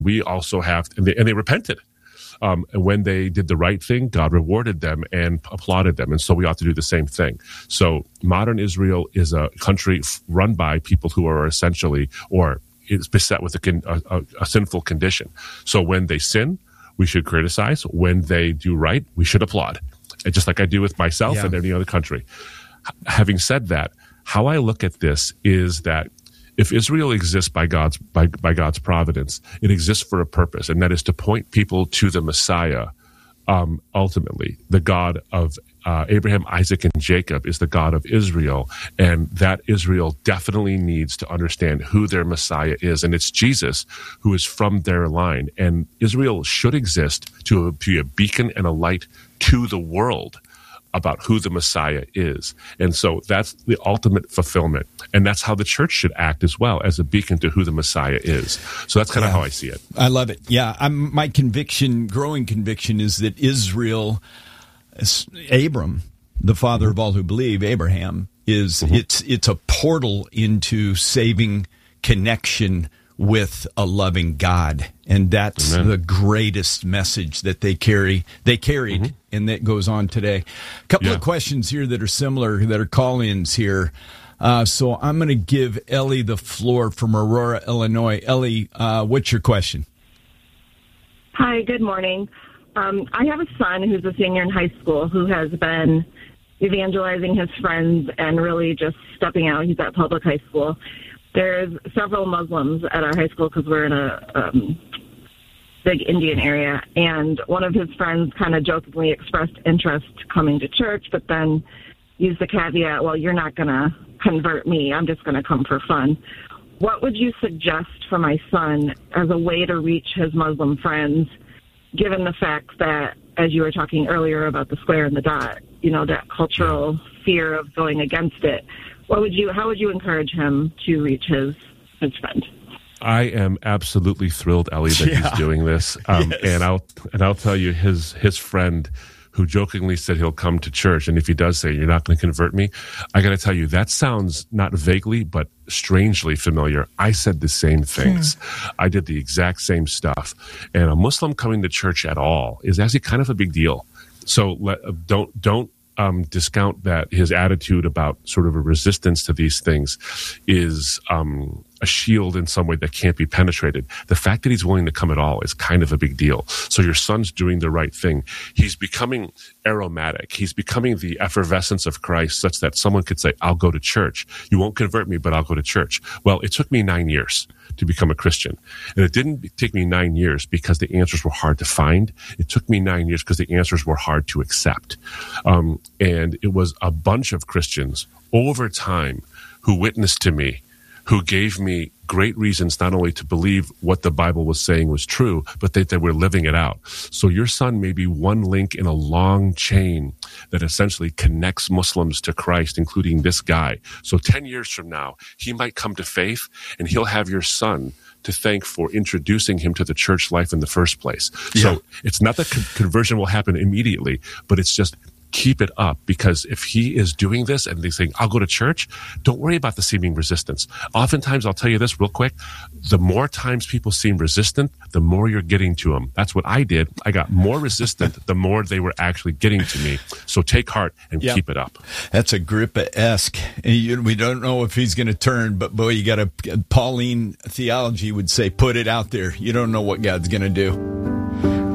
we also have, and they repented. And when they did the right thing, God rewarded them and applauded them. And so we ought to do the same thing. So modern Israel is a country run by people who are essentially, or is beset with a sinful condition. So when they sin, we should criticize. When they do right, we should applaud. And just like I do with myself and any other country. Having said that, how I look at this is that if Israel exists by God's providence, it exists for a purpose, and that is to point people to the Messiah. Ultimately, the God of Abraham, Isaac, and Jacob is the God of Israel, and that Israel definitely needs to understand who their Messiah is, and it's Jesus who is from their line. And Israel should exist to be a beacon and a light to the world about who the Messiah is. And so that's the ultimate fulfillment. And that's how the church should act as well, as a beacon to who the Messiah is. So that's kind of how I see it. I love it. Yeah, my growing conviction is that Israel, Abram, the father of all who believe, Abraham, is it's a portal into saving connection with a loving God. And that's the greatest message that they carried, and that goes on today. A couple of questions here that are similar, that are call-ins here. So I'm going to give Ellie the floor from Aurora, Illinois. Ellie, what's your question? Hi, good morning. I have a son who's a senior in high school who has been evangelizing his friends and really just stepping out. He's at public high school. There's several Muslims at our high school because we're in a big Indian area, and one of his friends kind of jokingly expressed interest coming to church, but then used the caveat, well, you're not going to convert me. I'm just going to come for fun. What would you suggest for my son as a way to reach his Muslim friends, given the fact that, as you were talking earlier about the square and the dot, that cultural fear of going against it? How would you encourage him to reach his friend? I am absolutely thrilled, Ellie, that he's doing this. And I'll tell you, his friend who jokingly said he'll come to church, and if he does say, you're not going to convert me, I got to tell you, that sounds not vaguely, but strangely familiar. I said the same things. I did the exact same stuff. And a Muslim coming to church at all is actually kind of a big deal. So don't discount that his attitude about sort of a resistance to these things is a shield in some way that can't be penetrated. The fact that he's willing to come at all is kind of a big deal. So your son's doing the right thing. He's becoming aromatic. He's becoming the effervescence of Christ, such that someone could say, I'll go to church. You won't convert me, but I'll go to church. Well, it took me 9 years to become a Christian. And it didn't take me 9 years because the answers were hard to find. It took me 9 years because the answers were hard to accept. And it was a bunch of Christians over time who witnessed to me, who gave me great reasons not only to believe what the Bible was saying was true, but that they were living it out. So your son may be one link in a long chain that essentially connects Muslims to Christ, including this guy. So 10 years from now, he might come to faith, and he'll have your son to thank for introducing him to the church life in the first place. Yeah. So it's not that conversion will happen immediately, but it's just keep it up, because if he is doing this and they're saying, I'll go to church, don't worry about the seeming resistance. Oftentimes, I'll tell you this real quick, the more times people seem resistant, the more you're getting to them. That's what I did. I got more resistant the more they were actually getting to me. So take heart and keep it up. That's Agrippa-esque. We don't know if he's going to turn, but boy, you got a Pauline theology would say, put it out there. You don't know what God's going to do.